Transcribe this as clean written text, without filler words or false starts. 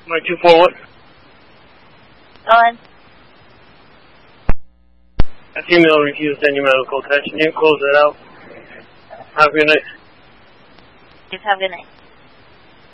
My 241. Go ahead. A female refused any medical attention. You close that out. Have a good night. Just have a good night.